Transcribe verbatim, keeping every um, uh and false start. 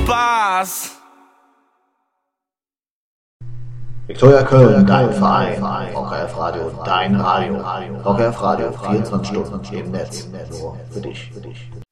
Spaß. Viktoria Köln, dein Verein. V K F Radio, dein Radio. V K F Radio, vierundzwanzig Stunden im Netz. Nur für dich.